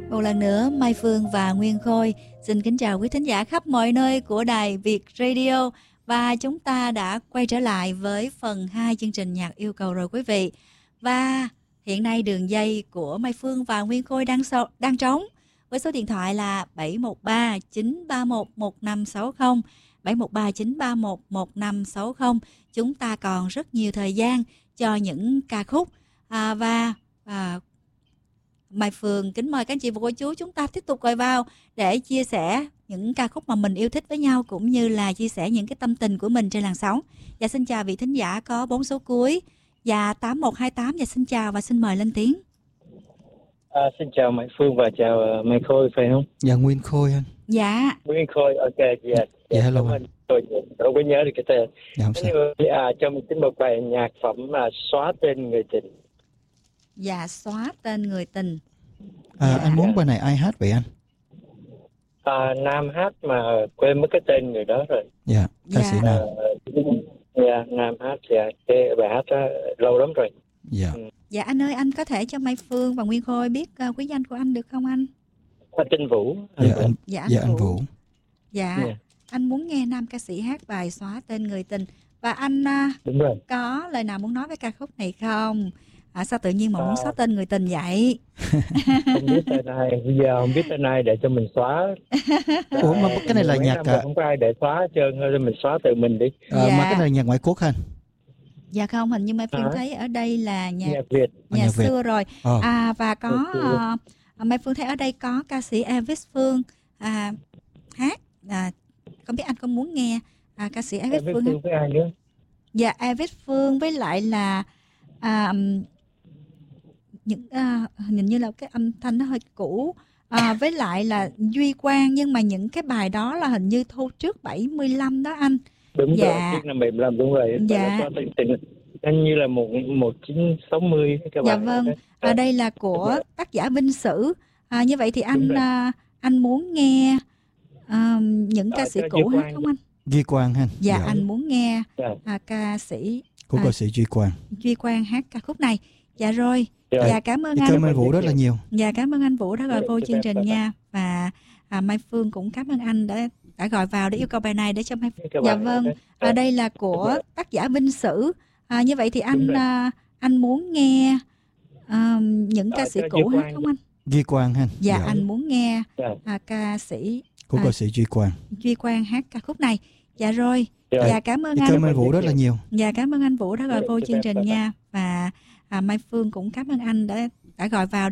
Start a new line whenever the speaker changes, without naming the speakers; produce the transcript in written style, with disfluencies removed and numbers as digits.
Một lần nữa, Mai Phương và Nguyên Khôi xin kính chào quý thính giả khắp mọi nơi của đài Việt Radio. Và chúng ta đã quay trở lại với phần 2 chương trình nhạc yêu cầu rồi quý vị. Và hiện nay đường dây của Mai Phương và Nguyên Khôi đang trống với số điện thoại là 713 931 1560, 713 931 1560. Chúng ta còn rất nhiều thời gian cho những ca khúc và Mai Phương kính mời các anh chị và cô chú chúng ta tiếp tục gọi vào để chia sẻ những ca khúc mà mình yêu thích với nhau, cũng như là chia sẻ những cái tâm tình của mình trên làn sóng. Và xin chào vị thính giả có 4 số cuối và 8128. Và xin chào và xin mời lên tiếng.
Xin chào Mai Phương và chào Mai Khôi phải không?
Dạ Nguyên Khôi anh.
Dạ
Nguyên Khôi, ok,
Dạ hello anh.
Tôi không có nhớ được cái tên.
Dạ không sao.
Cho mình xin một bài nhạc phẩm là Xóa Tên Người Tình.
Dạ, Xóa Tên Người Tình.
Anh muốn bài này ai hát vậy anh?
Nam hát mà quên mất cái tên người đó rồi.
Dạ, ca sĩ nào?
Nam hát, cái bài hát đó lâu lắm rồi.
Dạ.
Dạ anh ơi, anh có thể cho Mai Phương và Nguyên Khôi biết quý danh của anh được không anh?
Tên Vũ.
Anh Vũ.
Dạ, anh muốn nghe nam ca sĩ hát bài Xóa Tên Người Tình. Và anh
Đúng rồi.
có lời nào muốn nói với ca khúc này không? Sao tự nhiên mà muốn xóa tên người tình vậy?
Không biết tên ai, bây giờ không biết tên ai để cho mình xóa.
Ủa mà cái này là nhạc
không có ai để xóa hết trơn, thôi mình xóa tự mình đi.
Dạ.
Mà cái này là nhạc ngoại quốc anh?
Dạ không, hình như Mai Phương thấy ở đây là nhạc
Việt.
Nhạc xưa
Việt.
rồi. Và có Mai Phương thấy ở đây có ca sĩ Elvis Phương hát. Không biết anh có muốn nghe ca sĩ Elvis Phương hát?
Với ai nữa?
Dạ, Elvis Phương với lại là những hình như là cái âm thanh nó hơi cũ, với lại là Duy Quang, nhưng mà những cái bài đó là hình như thu trước 75 đó anh.
Đúng
dạ.
Rồi, trước năm 75 đúng rồi.
Dạ.
Hình như là 1960 các bạn.
Dạ vâng. Ở đây là của tác giả Vinh Sử. Như vậy thì anh muốn nghe những ca sĩ cũ hát không anh?
Duy Quang ha.
Dạ, anh muốn nghe ca sĩ
của ca sĩ Duy Quang.
Duy Quang hát ca khúc này. Dạ rồi. Dạ cảm ơn anh.
Cảm ơn Vũ rất là nhiều.
Dạ cảm ơn anh Vũ đã gọi vô chương trình nha. Và Mai Phương cũng cảm ơn anh đã gọi vào để yêu cầu bài này để cho Mai Phương. Dạ vâng. Ở đây là của tác giả Vinh Sử. Như vậy thì anh muốn nghe những ca sĩ cũ hát không anh?
Duy Quang ha.
Dạ, anh muốn nghe ca sĩ
của ca sĩ Duy Quang.
Duy Quang hát ca khúc này. Dạ rồi. Dạ cảm ơn anh.
Cảm ơn Vũ rất là nhiều.
Dạ cảm ơn anh Vũ đã gọi vô chương trình nha. Và Mai Phương cũng cảm ơn anh đã gọi vào